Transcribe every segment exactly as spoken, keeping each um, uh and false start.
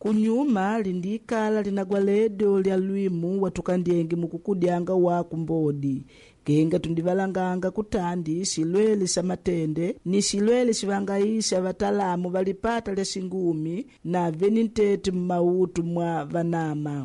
Kunyuma lindikala linagwaledo lya lwimu watukandienge mukukudyanga wa kumbodi. Kenga tundivalanganga kutandi silwele sa matende ni silwele sivangaisha vatalamu valipata le singumi na venintete mmautu mwa vanama.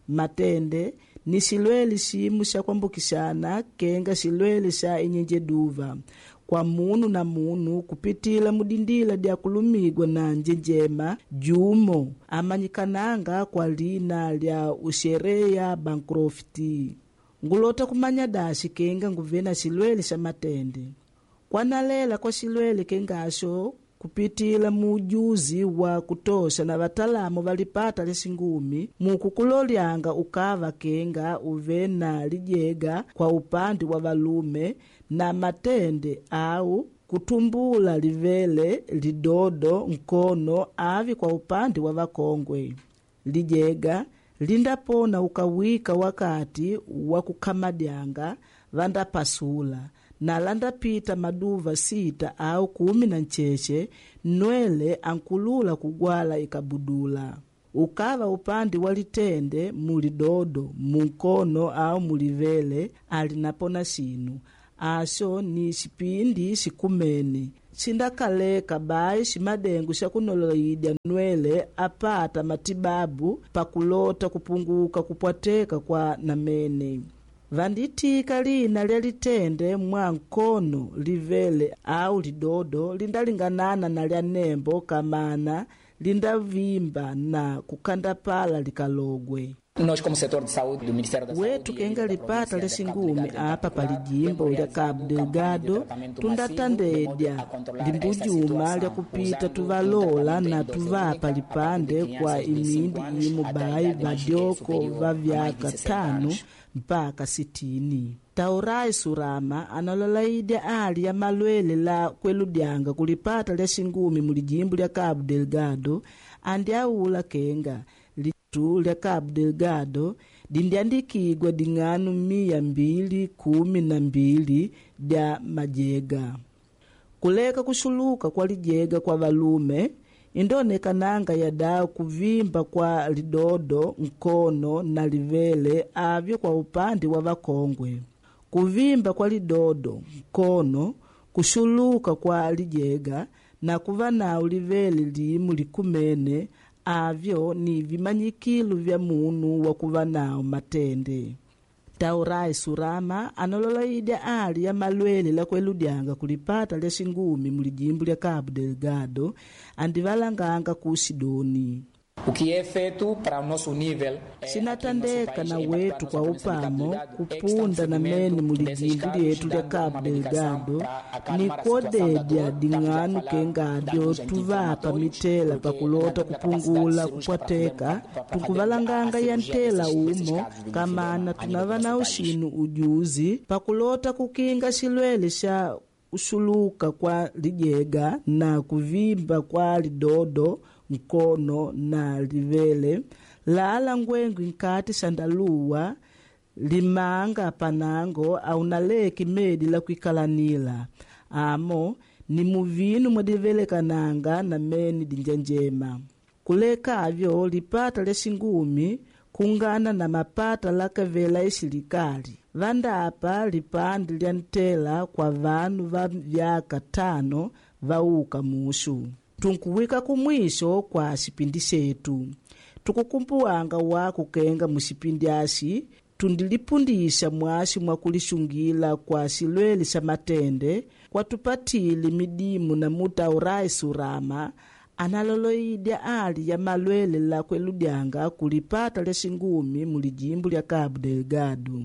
Matende ni silwele simu sha kwambukishana kenga silwele sha inyenjeduva. Kwa munu na munu kupitila mudindila dia kulumigwa na njenjema jumo amanyikananga kwa lina lya ushereya bankrofti. Ngulota kumanya dashi kenga nguvena silwele sa matende. Kwa nalela kwa silwele kenga asho kupitila mujuzi wa kutosha na vatalamu valipata lesingumi mukukulolyanga ukava kenga uvena lijega kwa upande wa valume na matende au kutumbula livele lidodo mkono avi kwa upande wa vakongwe. Lijega lindapona ukawika wakati wa kukamadyanga vandapasula na landapita maduva sita au kumi na ncheche nwele ankulula kugwala ikabudula. Ukava upande walitende mulidodo munkono au mulivele alinapona sinu. Asho ni sipindi sikumene. Sindakaleka bai shimadengu shakunoloidya nwele apata matibabu pakulota kupunguka kupwateka kwa namene. Vanditika lina lya litende mwa nkono livele au lidodo lindalinganana na lya nembo kamana lindavimba na kukandapala likalogwe. Nós, como setor de saúde do Ministério da Saúde, wetu kenga lipata lesingumi apa palijimbo lya Cabo Delgado tundatandedya limbujuma lya kupita tuvalola na tuvapa lipande kwa imindi imu bai vadyoko va vyaka tano mpaka sitini. Taurai Surama analolaidya ali ya malwele la kweludyanga kulipata lesingumi mulijimbo lya Cabo Delgado andi aula kenga litu lya Cabo Delgado dindiandikigwa dinganu mia mbili kumi na mbili dya majega. Kuleka kushuluka kwa lijega kwa valume indoneka nanga ya dao kuvimba kwa lidodo mkono na livele avyo kwa upande wa vakongwe. Kuvimba kwa lidodo mkono kushuluka kwa lijega na kuvana ulivele limu likumene avyo ni vimanyikilu vya munu wa kuvanao matende. Taurai Surama analolaidya ali ya malwele la kweludyanga kulipata lesingumi mulijimbo lya Cabo Delgado andivalanganga ku Sidoni. O que é feito para o nosso nível sinatandeka na wetu kwa upamo kupunda na meni mulijimbo lyetu lya Cabo Delgado ni kodedya dinganu kengadyo tuvapa mitela pakulota kupungula kupwateka tukuvalanganga ya ntela umo kamana tunavana ushinu ujuzi pakulota kukinga silwele sha ushuluka kwa lijega na kuvimba kwa lidodo mkono na livele lala ngwengu nkati sandaluwa limanga panango au naleki medi la kuikalanila amo ni muvinu mwadivele kananga na meni dinjanjema. Kuleka avyo lipata lesingumi kungana na mapata lakavela isilikali. Vanda apa lipandi lya ntela kwa vanu va vyaka tano vauka mushu. Tunkuwika kumwisho kwa sipindi setu. Tukukumpuanga waku kenga musipindi asi tundilipundisha mwasi mwakulishungila kwa silweli sa matende kwa tupatili midimu na Taurai Surama analoloidya ali ya malwele la kweludyanga kulipata lesingumi mulijimbo lya Cabo Delgado.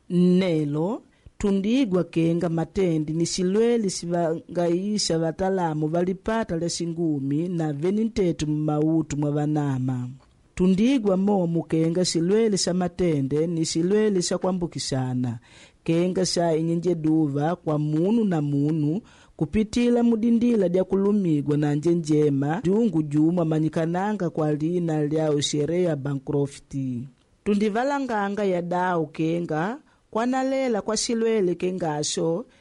Nelo tundigwa kenga matendi ni silweli sivangaisha vatalamu valipata lesingumi na venintetu mmautu mwa vanama. Tundigwa momu kenga silweli sa matende ni silweli sa kwambukishana kenga sa inyenjeduva kwa munu na munu kupitila mudindila dia kulumigwa na njenjema jungu juma manyikananga kwa lina lya ushereya bankrofti. Tundivalanganga ya dao kenga kwa nalela kwa silwele kengasho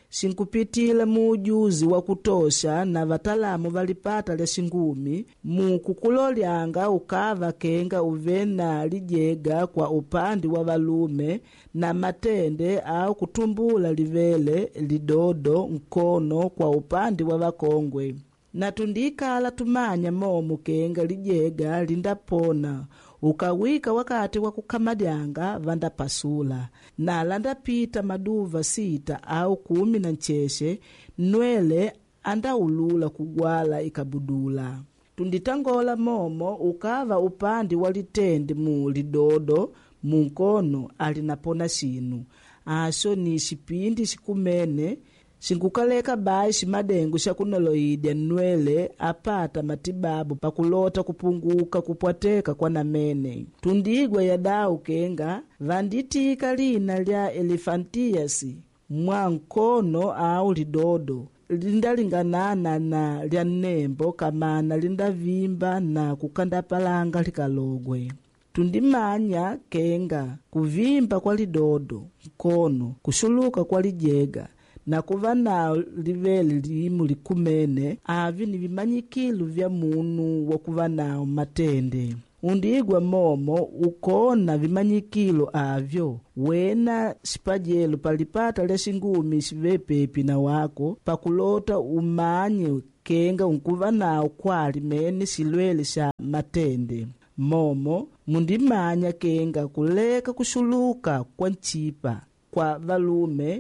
sinkupitila muujuzi wa kutosha na vatalamu valipata lya singumi mukukulolyanga ukava kenga uvena lijega kwa upandi wa valume na matende au kutumbula livele lidodo mkono kwa upandi wa vakongwe. Na tundikala tumanya momu kenga lijega lindapona ukawika wakati wa kukamadyanga vandapasula na landapita maduva sita au kumi na ncheshe nwele andaulula kugwala ikabudula. Tunditangola momo ukava upandi walitendi mu lidodo munkono alinapona sinu aso ni shipindi shikumene sinkukaleka bai shimadengu shakunoloidya nwele apata matibabu pakulota kupunguka kupwateka kwa namene. Tundigwa ya dau kenga vanditika lina lya elephantiasis mwa nkono au lidodo lindalinganana na lya nembo kamana lindavimba na kukandapalanga likalogwe. Tundimanya kenga kuvimba kwa lidodo mkono kushuluka kwa lijega na kuva na livele limu likumene avi ni vimanyikilu vya munu wa kuva nao matende. Undigwa momo ukona vimanyikilu avyo wena sipajelu palipata lya singumi shivepepi na wako pakulota umanye kenga unkuva nao kwali mene silwele sha matende. Momo mundimanya kenga kuleka kushuluka kwa nchipa kwa valume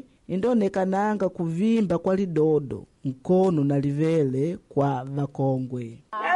indonekananga kuvimba kwa lidodo mkono na livele kwa vakongwe.